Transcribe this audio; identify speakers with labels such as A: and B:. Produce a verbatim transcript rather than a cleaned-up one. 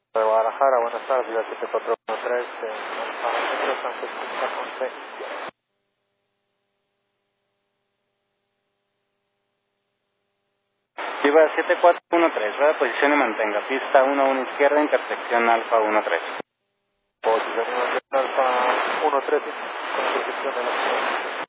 A: De Guadalajara, buenas tardes, la siete cuatro uno tres, eh, Alfa Centro, San José.
B: Viva siete cuatro uno tres, rueda posición y mantenga, pista uno uno izquierda, intersección Alfa uno tres.
A: Posición Alfa uno tres, con la dirección de la